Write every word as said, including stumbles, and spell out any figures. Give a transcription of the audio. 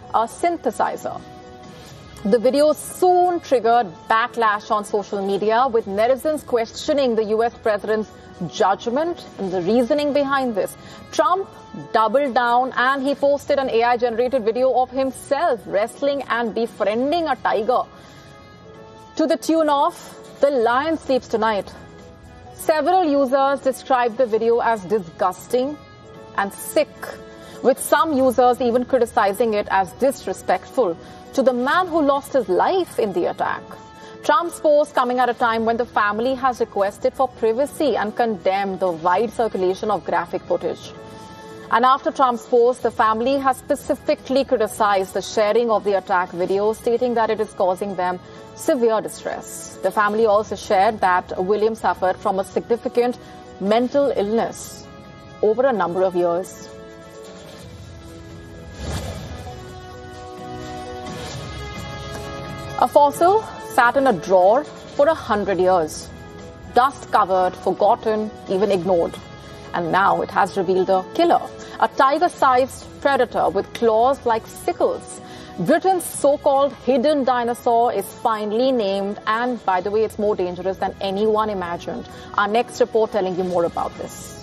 a synthesizer. The video soon triggered backlash on social media, with netizens questioning the U S president's judgment and the reasoning behind this. Trump doubled down and he posted an A I-generated video of himself wrestling and befriending a tiger to the tune of "The Lion Sleeps Tonight." Several users described the video as disgusting and sick, with some users even criticizing it as disrespectful to the man who lost his life in the attack. Trump's post coming at a time when the family has requested for privacy and condemned the wide circulation of graphic footage. And after Trump's post, the family has specifically criticized the sharing of the attack video, stating that it is causing them severe distress. The family also shared that William suffered from a significant mental illness over a number of years. A fossil sat in a drawer for a hundred years, dust-covered, forgotten, even ignored. And now it has revealed a killer, a tiger-sized predator with claws like sickles. Britain's so-called hidden dinosaur is finally named, and by the way, it's more dangerous than anyone imagined. Our next report telling you more about this.